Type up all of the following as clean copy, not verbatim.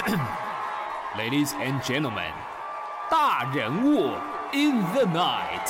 Ladies and gentlemen， 大人物 in the night。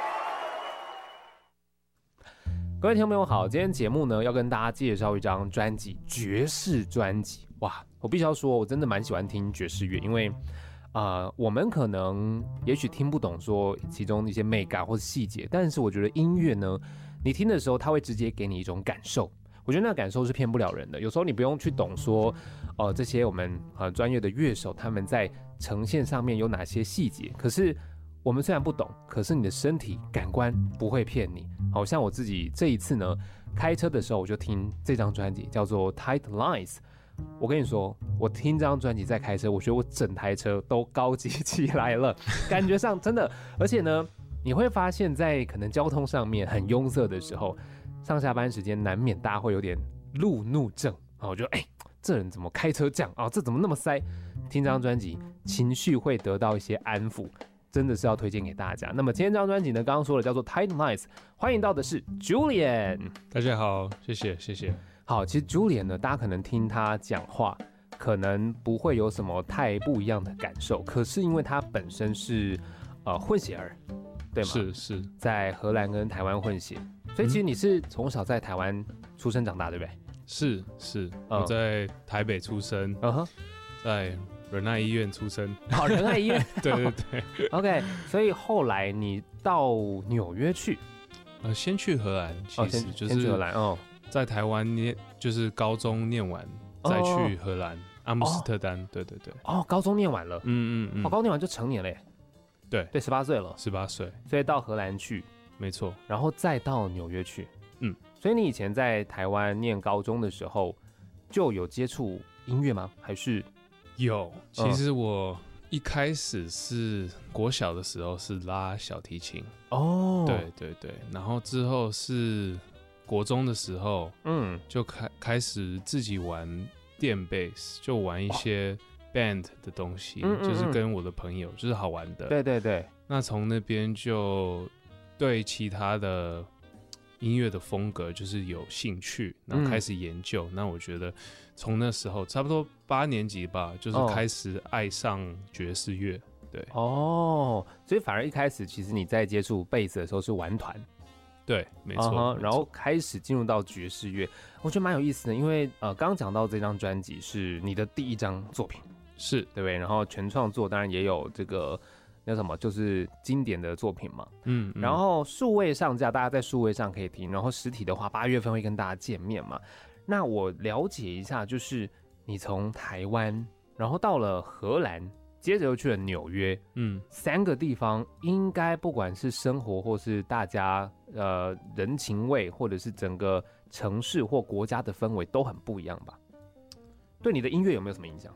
各位听众朋友好，今天节目呢要跟大家介绍一张专辑，爵士专辑。哇，我必须要说，我真的蛮喜欢听爵士乐，因为我们可能也许听不懂说其中一些美感或是细节，但是我觉得音乐呢，你听的时候，它会直接给你一种感受。我觉得那个感受是骗不了人的。有时候你不用去懂说，这些我们专业的乐手他们在呈现上面有哪些细节。可是我们虽然不懂，可是你的身体感官不会骗你。好像我自己这一次呢，开车的时候我就听这张专辑，叫做《Tight Lines》。我跟你说，我听这张专辑在开车，我觉得我整台车都高级起来了，感觉上真的。而且呢，你会发现在可能交通上面很拥塞的时候，上下班时间难免大家会有点路怒症啊，我觉得这人怎么开车这样啊？这怎么那么塞？听这张专辑，情绪会得到一些安抚，真的是要推荐给大家。那么今天这张专辑呢，刚刚说了叫做 Tight Lines， 欢迎到的是 Julian。 大家好，谢谢。 好，其实 Julian 呢，大家可能听他讲话，可能不会有什么太不一样的感受，可是因为他本身是混血儿，对吗？ 是在荷兰跟台湾混血。所以其实你是从小在台湾出生长大，对不对？ 是，我在台北出生，在仁爱医院出生。 好，仁爱医院。 对。 OK， 所以后来你到纽约去， 先去荷兰，其实就是先去荷兰在台湾就是高中念完，再去荷兰阿姆斯特丹。对。 高中念完了，高中念完就成年了耶。 对 ，18岁了 ，18岁， 所以到荷兰去。 没错， 然后再到纽约去，所以你以前在台湾念高中的时候就有接触音乐吗？还是有？其实我一开始是国小的时候是拉小提琴对，然后之后是国中的时候，就开始自己玩电贝斯，就玩一些 band 的东西，就是跟我的朋友，就是好玩的， 对。 那从那边就对其他的音乐的风格就是有兴趣，然后开始研究。那我觉得从那时候差不多8年级吧，就是开始爱上爵士乐。对， 所以反而一开始其实你在接触贝斯的时候是玩团， 对，没错。 然后开始进入到爵士乐，我觉得蛮有意思的，因为刚刚讲到这张专辑是你的第一张作品， 是对不对？然后全创作当然也有这个。那什么就是经典的作品嘛，然后数位上架，大家在数位上可以听，然后实体的话8月份会跟大家见面嘛。那我了解一下，就是你从台湾，然后到了荷兰，接着又去了纽约，3个地方应该不管是生活或是大家人情味，或者是整个城市或国家的氛围都很不一样吧？对你的音乐有没有什么影响？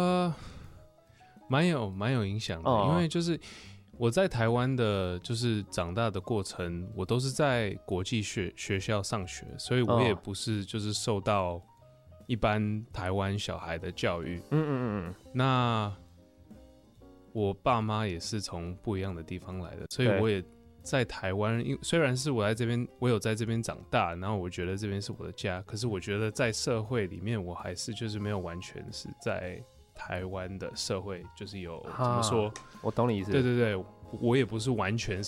蛮有影响的，因为就是我在台湾的，就是长大的过程，我都是在国际学校上学，所以我也不是就是受到一般台湾小孩的教育。那我爸妈也是从不一样的地方来的，所以我也在台湾，虽然是我在这边，我有在这边长大，然后我觉得这边是我的家，可是我觉得在社会里面，我还是就是没有完全是在台湾的社会，就是有怎么说？ 我懂你意思。 对，我也不是完全